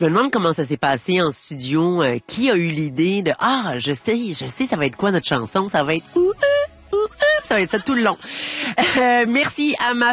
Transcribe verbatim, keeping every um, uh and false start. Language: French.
Je me demande comment ça s'est passé en studio. Euh, qui a eu l'idée de ah, je sais, je sais, ça va être quoi notre chanson? Ça va être ouh, ouh, ouh, ouh, ça va être ça tout le long. Euh, merci à ma